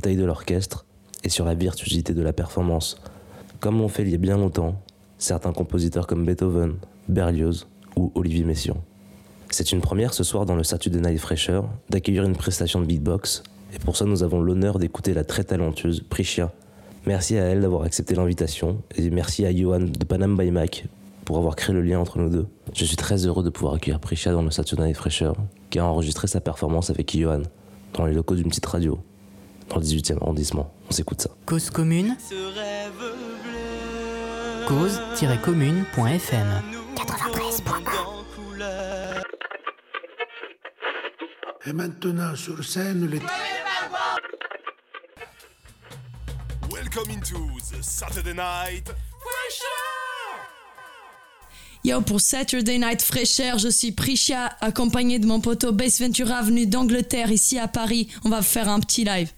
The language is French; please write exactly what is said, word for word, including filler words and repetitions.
taille de l'orchestre et sur la virtuosité de la performance, comme l'ont fait il y a bien longtemps certains compositeurs comme Beethoven, Berlioz ou Olivier Messiaen. C'est une première ce soir dans le Saturday Night Fresher d'accueillir une prestation de beatbox, et pour ça nous avons l'honneur d'écouter la très talentueuse Priscia. Merci à elle d'avoir accepté l'invitation, et merci à Johan de Panam by Mac pour avoir créé le lien entre nous deux. Je suis très heureux de pouvoir accueillir Priscia dans le Saturday Night Fresher, qui a enregistré sa performance avec Johan dans les locaux d'une petite radio, dans le dix-huitième arrondissement. On s'écoute ça. Cause commune, cause tiret commune point f m quatre-vingt-treize point un. Et maintenant sur scène les... Welcome into the Saturday Night Fresher. Yo, pour Saturday Night Fresher, je suis Priscia, accompagnée de mon poteau Bass Ventura, venu d'Angleterre, ici à Paris. On va faire un petit live.